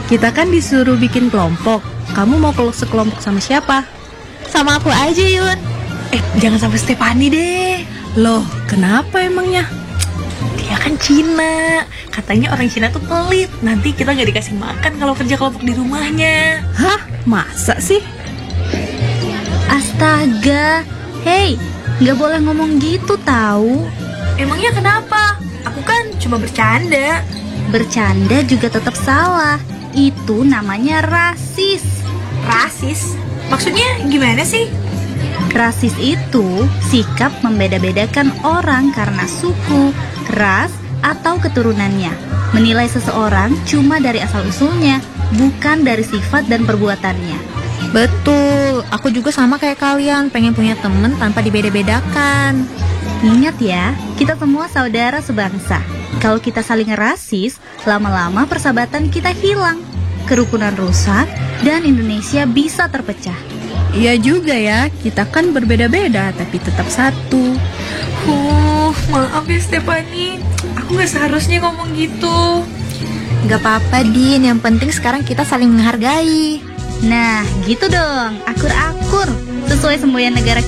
Kita kan disuruh bikin kelompok. Kamu mau sekelompok sama siapa? Sama aku aja, Yun. Jangan sampai Stefani deh. Loh, kenapa emangnya? Dia kan Cina. Katanya orang Cina tuh pelit. Nanti kita gak dikasih makan kalau kerja kelompok di rumahnya. Hah? Masa sih? Astaga, hei, nggak boleh ngomong gitu tahu. Emangnya kenapa? Aku kan cuma bercanda. Bercanda juga tetap salah. Itu namanya rasis. Rasis? Maksudnya gimana sih? Rasis itu sikap membeda-bedakan orang karena suku, ras, atau keturunannya. Menilai seseorang cuma dari asal-usulnya, bukan dari sifat dan perbuatannya. Betul, aku juga sama kayak kalian, pengen punya temen tanpa dibeda-bedakan. Ingat ya, kita semua saudara sebangsa. Kalau kita saling rasis, lama-lama persahabatan kita hilang, kerukunan rusak, dan Indonesia bisa terpecah. Iya juga ya, kita kan berbeda-beda tapi tetap satu. Maaf ya Stefani, aku gak seharusnya ngomong gitu. Gak apa-apa, Din, yang penting sekarang kita saling menghargai. Nah, gitu dong, akur-akur, sesuai semboyan negara